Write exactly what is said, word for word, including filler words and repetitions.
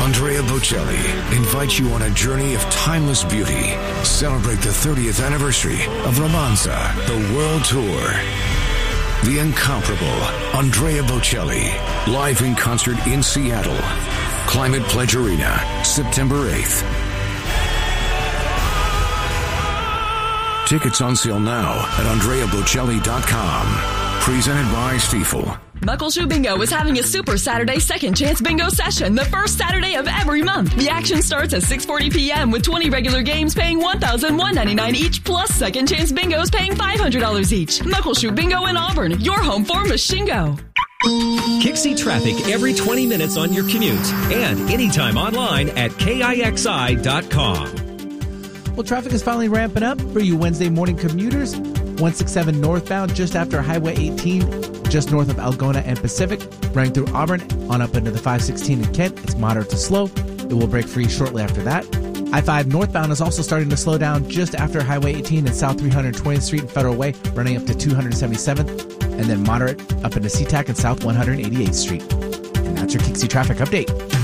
Andrea Bocelli invites you on a journey of timeless beauty. Celebrate the thirtieth anniversary of Romanza, the World Tour. The incomparable Andrea Bocelli, live in concert in Seattle. Climate Pledge Arena, September eighth. Tickets on sale now at andrea bocelli dot com. Presented by Stifel. Muckleshoot Bingo is having a Super Saturday Second Chance Bingo session the first Saturday of every month. The action starts at six forty p.m. with twenty regular games paying one thousand one hundred ninety-nine dollars each, plus Second Chance Bingos paying five hundred dollars each. Muckleshoot Bingo in Auburn, your home for Machingo. Kixie traffic every twenty minutes on your commute and anytime online at K I X I dot com. Well, traffic is finally ramping up for you Wednesday morning commuters. one sixty-seven northbound just after Highway eighteen, just north of Algona and Pacific, running through Auburn on up into the five sixteen in Kent. It's moderate to slow. It will break free shortly after that. I five northbound is also starting to slow down just after Highway eighteen and South three hundred twentieth Street and Federal Way, running up to two hundred seventy-seventh, and then moderate up into SeaTac and South one hundred eighty-eighth Street. And that's your Kixie traffic update.